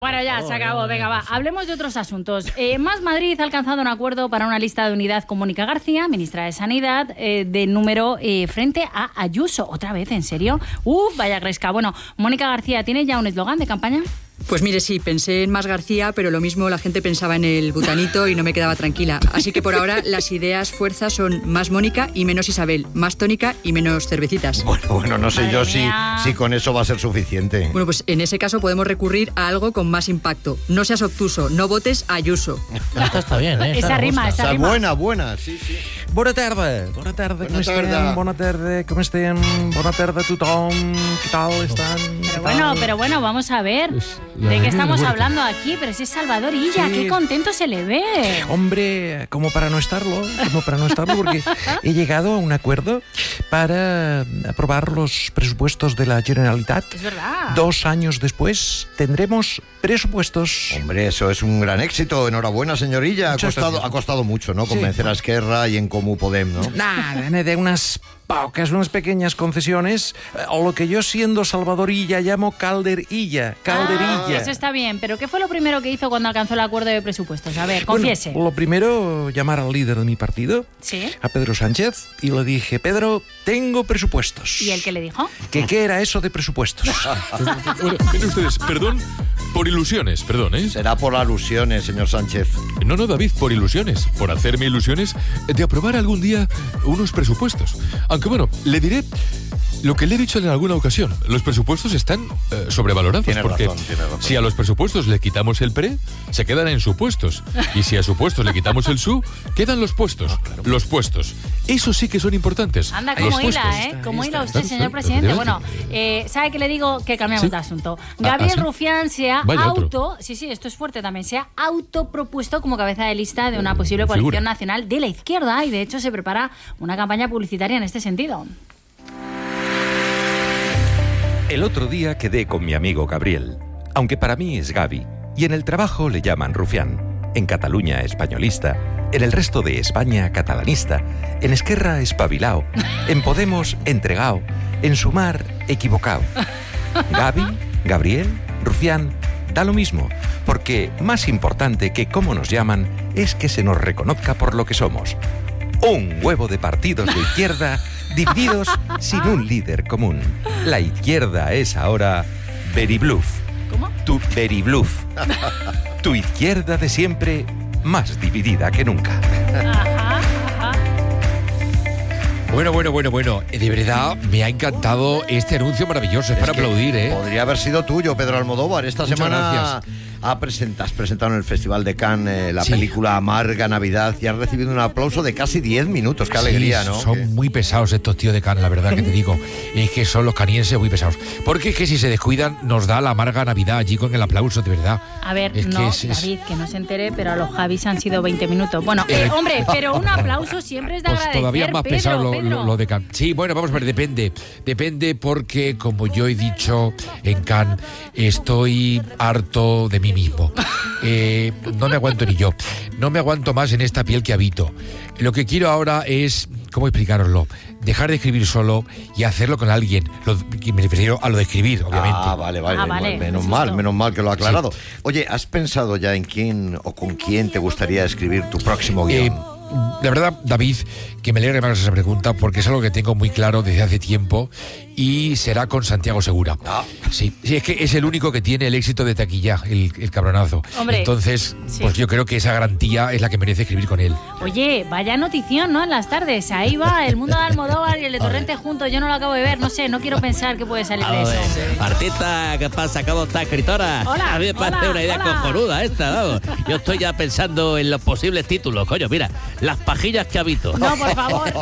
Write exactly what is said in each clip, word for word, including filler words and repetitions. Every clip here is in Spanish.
Bueno, ya se acabó, venga, va. Hablemos de otros asuntos. Eh, Más Madrid ha alcanzado un acuerdo para una lista de unidad con Mónica García, ministra de Sanidad, eh, de número eh, frente a Ayuso. ¿Otra vez? ¿En serio? Uf, vaya gresca. Bueno, Mónica García, ¿tiene ya un eslogan de campaña? Pues mire, sí, pensé en Más García, pero lo mismo la gente pensaba en el butanito y no me quedaba tranquila. Así que por ahora las ideas fuerzas son más Mónica y menos Isabel, más tónica y menos cervecitas. Bueno, bueno, no sé Madre yo si, mía. si con eso va a ser suficiente. Bueno, pues en ese caso podemos recurrir a algo con más impacto. No seas obtuso, no votes a Ayuso. Esta está bien, ¿eh? Esta Esa me rima, gusta. esa Esa rima. buena, buena, sí, sí. Bona tarda, bona tarda, Bona com tarda. estem? Bona tarda, com estem? Bona tarda a tothom, què tal estan? Pero bueno, pero bueno, vamos a ver. ¿De qué estamos hablando aquí? Pero si es Salvador Illa, Sí. qué contento se le ve. Hombre, como para no estarlo, como para no estarlo, porque he llegado a un acuerdo para aprobar los presupuestos de la Generalitat. Es verdad. Dos años después tendremos presupuestos. Hombre, eso es un gran éxito. Enhorabuena, señorilla. Ha Muchas costado, gracias. ha costado mucho, ¿no? Sí. Convencer a Esquerra y en Comú Podem, ¿no? Nada, de unas pocas, unas pequeñas concesiones, eh, o lo que yo siendo Salvadorilla llamo calderilla, calderilla. Ah, eso está bien, pero ¿qué fue lo primero que hizo cuando alcanzó el acuerdo de presupuestos? A ver, Bueno, confiese. lo primero, llamar al líder de mi partido, ¿Sí? a Pedro Sánchez, y le dije, Pedro, tengo presupuestos. ¿Y el que le dijo? ¿Que qué era eso de presupuestos? Bueno, miren ustedes, perdón por ilusiones, perdón, ¿eh? Será por alusiones, señor Sánchez. No, no, David, por ilusiones, por hacerme ilusiones de aprobar algún día unos presupuestos. Aunque bueno, le diré lo que le he dicho en alguna ocasión. Los presupuestos están eh, sobrevalorados. Tiene porque razón, tiene razón. si a los presupuestos le quitamos el pre, se quedan en supuestos. Y si a supuestos le quitamos el su, quedan los puestos. Los puestos. Esos sí que son importantes. Anda, Los como hila, puestos. ¿eh? Como hila Claro, usted, claro, señor claro, presidente. Bueno, efectivamente. eh, ¿sabe qué le digo? Que cambiamos Sí. de asunto. Ah, Gabriel ¿ah, sí? Rufián se ha Vaya, otro. auto... Sí, sí, esto es fuerte también. Se ha autopropuesto como cabeza de lista de una posible Figura. coalición nacional de la izquierda y, de hecho, se prepara una campaña publicitaria en este sentido. El otro día quedé con mi amigo Gabriel, aunque para mí es Gavi, y en el trabajo le llaman Rufián, en Cataluña españolista, en el resto de España catalanista, en Esquerra espabilao, en Podemos entregao, en Sumar equivocao. Gavi, Gabriel, Rufián, da lo mismo, porque más importante que cómo nos llaman es que se nos reconozca por lo que somos. Un huevo de partidos de izquierda divididos sin un líder común. La izquierda es ahora very bluff. ¿Cómo? Tu very bluff. Tu izquierda de siempre más dividida que nunca. Ajá, ajá. Bueno, bueno, bueno, bueno. De verdad, me ha encantado este anuncio maravilloso. Es, para que aplaudir, ¿eh? Podría haber sido tuyo, Pedro Almodóvar. Esta Muchas semana gracias. ha presentado, has presentado en el Festival de Cannes eh, la Sí. película Amarga Navidad y has recibido un aplauso de casi diez minutos. Qué alegría, Sí, ¿no? Son Que- muy pesados estos tíos de Cannes, la verdad que te digo. Es que son los canienses muy pesados. Porque es que si se descuidan, nos da la amarga Navidad allí con el aplauso, de verdad. A ver, Es que no, es- es- David, que no se entere, pero a los Javis han sido veinte minutos. Bueno, eh, Eh, hombre, pero un aplauso siempre es de Pues agradecer, todavía más Pedro, pesado lo, Pedro. lo- lo de Cannes. Sí, bueno, vamos a ver, depende. Depende porque, como yo he dicho en Cannes, estoy harto de mí mismo. Eh, no me aguanto ni yo. No me aguanto más en esta piel que habito. Lo que quiero ahora es, ¿cómo explicaroslo? Dejar de escribir solo y hacerlo con alguien. Lo- me refiero a lo de escribir, obviamente. Ah, vale, vale. Ah, vale, menos me mal, asustó. menos mal que lo ha aclarado. Oye, ¿has pensado ya en quién o con quién te gustaría escribir tu próximo guión? Eh, la verdad, David, que me alegra que me hagas esa pregunta porque es algo que tengo muy claro desde hace tiempo y será con Santiago Segura. Ah. Sí, sí, es que es el único que tiene el éxito de taquilla, el, el cabronazo. Hombre, Entonces, sí. pues yo creo que esa garantía es la que merece escribir con él. Oye, vaya notición, ¿no? En las tardes. Ahí va el mundo de Almodóvar y el de Torrente juntos. Yo no lo acabo de ver, no sé, no quiero pensar qué puede salir de eso. Martita, ¿qué pasa? ¿Cómo está, escritora? Hola, A mí me parece hola, una idea hola. cojonuda esta, vamos. Yo estoy ya pensando en los posibles títulos, coño, mira, las pajillas que habito. No, por favor.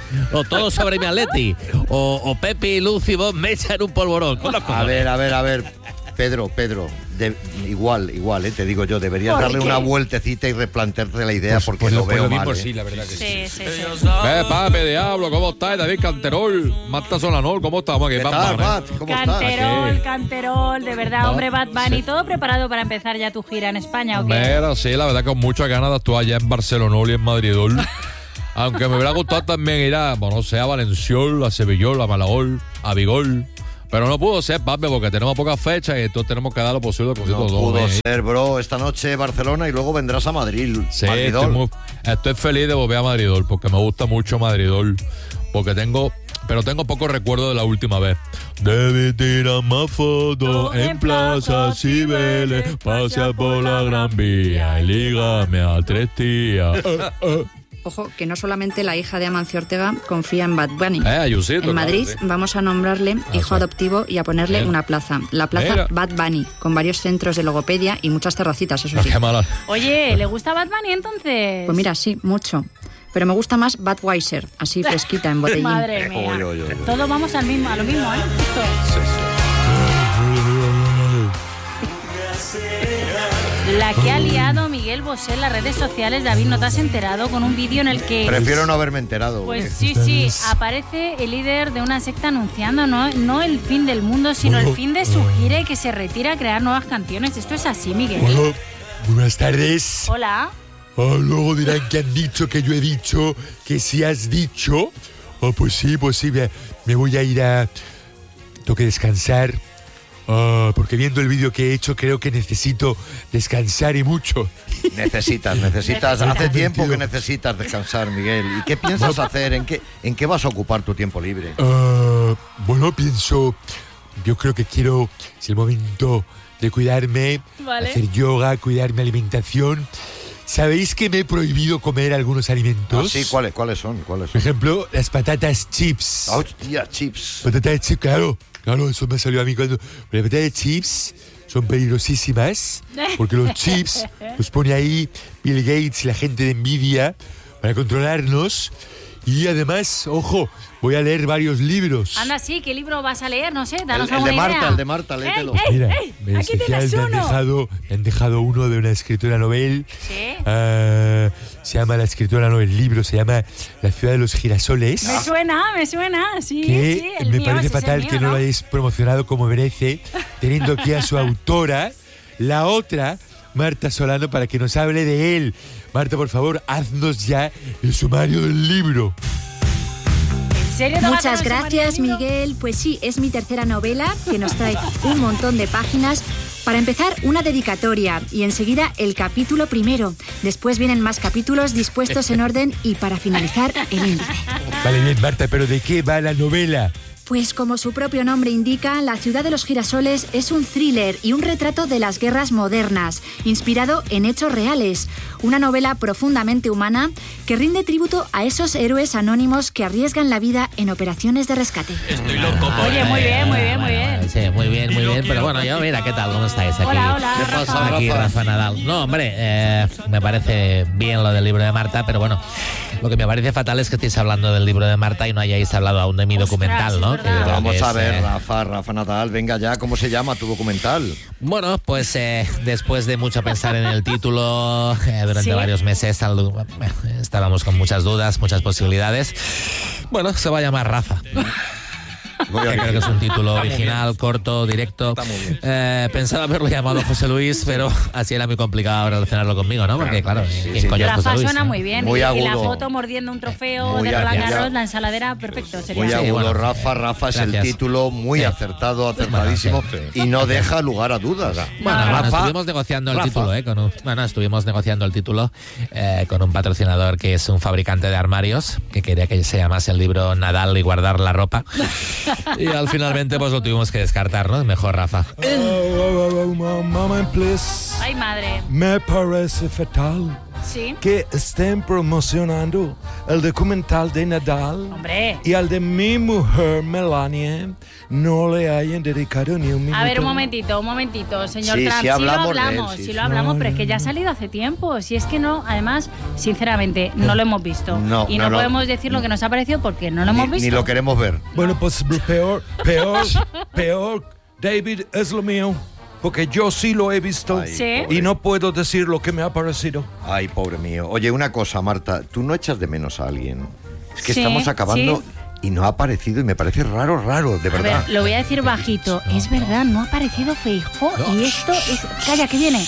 O todo sobre mi Atleti. O, o Pepe y Luz y vos me echan un polvorón. Con los A cojones. ver, a ver, a ver. Pedro, Pedro, de- igual, igual, eh, te digo yo, deberías ¿Por darle qué? una vueltecita y replantearte la idea Pues- porque pues lo pues veo mismo mal. sí, eh. la verdad que sí. Sí, sí, sí. Eh, pape, diablo, ¿cómo estás? David Canterol, Marta Solanol, ¿cómo estamos? ¿Qué tal, Bat? ¿Cómo estás? Canterol, Canterol, de verdad, hombre, Bad Bunny, ¿todo preparado para empezar ya tu gira en España o qué? Mira, sí, la verdad con muchas ganas de actuar allá en Barcelona y en Madridol. Aunque me hubiera gustado también ir a, bueno, no sé, a Valenciol, a Sevillol, a Malagol, a Vigol, Pero no pudo ser, papi, porque tenemos pocas fechas y entonces tenemos que dar lo posible. No todo pudo bien. ser, bro. Esta noche Barcelona y luego vendrás a Madrid. Sí, Madridol. estoy, muy- estoy feliz de volver a Madridol porque me gusta mucho Madridol. Porque tengo, pero tengo pocos recuerdos de la última vez. Debe tirar más fotos en Plaza Cibeles, pasea por la Gran Vía y lígame a tres tías. Eh, eh. Ojo, que no solamente la hija de Amancio Ortega confía en Bad Bunny. Eh, Ayusito, En Madrid claro, sí. vamos a nombrarle hijo sí. adoptivo y a ponerle Mira. una plaza. La plaza Mira. Bad Bunny, con varios centros de logopedia y muchas terracitas, eso No, sí. qué mala. Oye, ¿le gusta Bad Bunny entonces? Pues mira, sí, mucho. Pero me gusta más Budweiser, así fresquita en botellín. Madre mía. Oye, oye, oye. Todos vamos al mismo, a lo mismo, ¿eh? Justo. La que ha liado Miguel Bosé en las redes sociales, David, ¿no te has enterado? Con un vídeo en el que... Prefiero no haberme enterado. Pues sí, sí, aparece el líder de una secta anunciando no, no el fin del mundo, sino el fin de su gira y que se retira a crear nuevas canciones. ¿Esto es así, Miguel? Bueno, buenas tardes. Hola. Ah, luego dirán que han dicho, que yo he dicho, que si has dicho. Ah, pues sí, pues sí, me, me voy a ir a... Tengo que descansar. Ah, porque viendo el vídeo que he hecho creo que necesito descansar y mucho. Necesitas, necesitas. Necesitas. Hace tiempo que necesitas descansar, Miguel. ¿Y qué piensas hacer? ¿En qué, en qué vas a ocupar tu tiempo libre? Ah, bueno, pienso, yo creo que quiero, es el momento de cuidarme, Vale. hacer yoga, cuidar mi alimentación. ¿Sabéis que me he prohibido comer algunos alimentos? Ah, sí, ¿cuáles, ¿cuáles son? ¿Cuáles Por son? ejemplo, las patatas chips. Ah, hostia, chips. Patatas chips, claro, claro, eso me salió a mí cuando... Las patatas chips son peligrosísimas porque los chips los pone ahí Bill Gates y la gente de Nvidia para controlarnos. Y además, ojo, voy a leer varios libros. Anda, sí, ¿qué libro vas a leer? No sé, El, danos el alguna de Marta, idea. el de Marta, léetelo. ¡Ey, ey! Mira, ey! en Aquí especial tienes me han, uno. dejado, me han dejado uno de una escritora novel. Sí. Ah, se llama la escritora novel, el libro se llama La ciudad de los girasoles. Me suena, me suena, sí, que sí, el me mío, parece ese es el fatal mío, que no, lo hayáis promocionado como merece, teniendo aquí a su autora, la otra, Marta Solano, para que nos hable de él. Marta, por favor, haznos ya el sumario del libro. ¿En serio te vas a Muchas hacer el gracias, sumario del libro? Miguel. Pues sí, es mi tercera novela que nos trae un montón de páginas. Para empezar, una dedicatoria y enseguida el capítulo primero. Después vienen más capítulos dispuestos en orden y para finalizar, el índice. Vale, bien, Marta, pero ¿de qué va la novela? Pues como su propio nombre indica, La ciudad de los girasoles es un thriller y un retrato de las guerras modernas, inspirado en hechos reales. Una novela profundamente humana que rinde tributo a esos héroes anónimos que arriesgan la vida en operaciones de rescate. Estoy loco por... Oye, muy bien, muy bien, muy bien. Sí, muy bien, muy bien. Pero bueno, yo, mira, ¿qué tal? ¿Cómo estáis aquí? Hola, hola, ¿Qué pasa, Rafa. Aquí Rafa? Rafa Nadal. No, hombre, eh, me parece bien lo del libro de Marta, pero bueno, lo que me parece fatal es que estéis hablando del libro de Marta y no hayáis hablado aún de mi Ostras, documental, es ¿no? verdad. Que yo creo Vamos que a es, ver, eh, Rafa, Rafa Nadal, venga ya, ¿cómo se llama tu documental? Bueno, pues eh, después de mucho pensar en el título, eh, durante ¿Sí? varios meses al- eh, estábamos con muchas dudas, muchas posibilidades. Bueno, se va a llamar Rafa. Voy a Que creo que es un título original, corto, directo. Está muy bien. Eh, pensaba haberlo llamado José Luis, pero así era muy complicado relacionarlo conmigo, ¿no? Porque claro, ¿quién sí. coño es José Rafa Luis? suena ¿no? muy bien. Muy y, y la agudo. foto mordiendo un trofeo Muy de Roland agudo. Garros, la ensaladera, perfecto. Sería Muy Sí, agudo, bueno, Rafa, Rafa es el gracias. título muy Sí. acertado, acertadísimo Bueno, y no deja lugar a dudas. Bueno, No, bueno, Rafa, estuvimos negociando el Rafa. título, ¿eh? Con un, bueno, estuvimos negociando el título eh, con un patrocinador que es un fabricante de armarios, que quería que se llamase el libro Nadal y guardar la ropa. Y al finalmente pues lo tuvimos que descartar, ¿no? Mejor Rafa. Mamá, please. Ay, madre. Me parece fatal Sí. que estén promocionando el documental de Nadal Hombre. y al de mi mujer Melania no le hayan dedicado ni un minuto. A ver, un momentito, un momentito, señor Sí, Trump. sí lo hablamos de él, hablamos, sí, sí sí. lo hablamos, No, pero es no, que ya ha no. salido hace tiempo. Si es que no, además, sinceramente, no lo hemos visto. No, y no, no, no. podemos decir lo que nos ha parecido porque no lo hemos Ni, visto. ni lo queremos ver. Bueno, pues peor, peor, peor, David, es lo mío. Porque yo sí lo he visto Ay, Sí. pobre. y no puedo decir lo que me ha parecido. Ay, pobre mío. Oye, una cosa, Marta, ¿tú no echas de menos a alguien? Es que Sí, estamos acabando sí. y no ha aparecido y me parece raro, raro, de A verdad. ver, lo voy a decir bajito. Es verdad, no ha aparecido Feijóo y esto es... Calla, que viene.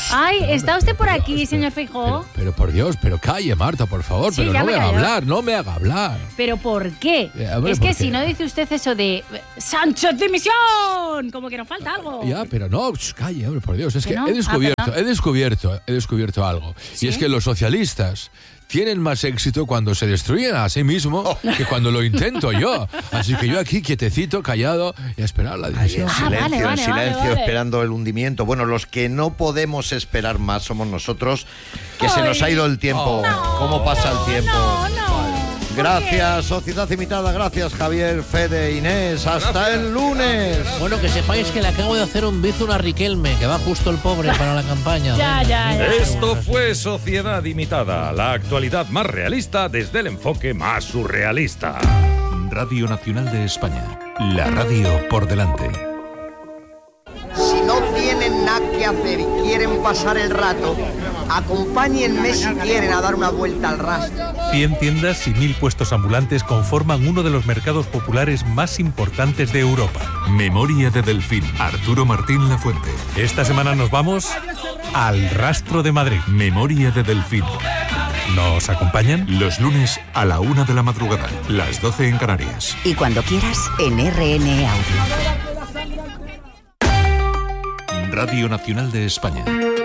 Ay, ¿está usted por aquí, señor Feijóo? Pero, pero por Dios, pero calle, Marta, por favor, Sí, pero ya no me me haga callo. hablar, no me haga hablar. ¿Pero por qué? Eh, hombre, es que ¿por si qué? no dice usted eso de ¡Sánchez dimisión! Como que nos falta algo. Ya, pero no, sh, calle, hombre, por Dios. Es ¿Que que no? he Ah, descubierto, perdón. he descubierto, he descubierto algo. ¿Sí? Y es que los socialistas tienen más éxito cuando se destruyen a sí mismos que cuando lo intento yo. Así que yo aquí, quietecito, callado, y a esperar la Ahí dimisión. en Ah, silencio, vale, en vale, silencio, vale, vale. esperando el hundimiento. Bueno, los que no podemos esperar más somos nosotros, que se nos ha ido el tiempo. ¿Cómo pasa el tiempo? No, no. Gracias, Sociedad Imitada. Gracias, Javier, Fede, Inés. Hasta el lunes. Bueno, que sepáis que le acabo de hacer un bizum a Riquelme, que va justo el pobre para la campaña. Ya, ya, ya. Esto fue Sociedad Imitada, la actualidad más realista desde el enfoque más surrealista. Radio Nacional de España. La radio por delante. Si no tienen nada que hacer y quieren pasar el rato, acompáñenme si quieren a dar una vuelta al rastro. cien tiendas y mil puestos ambulantes conforman uno de los mercados populares más importantes de Europa. Memoria de Delfín. Arturo Martín Lafuente. Esta semana nos vamos al Rastro de Madrid. Memoria de Delfín. ¿Nos acompañan? Los lunes a la una de la madrugada, las doce en Canarias. Y cuando quieras, en R N E Audio. Radio Nacional de España.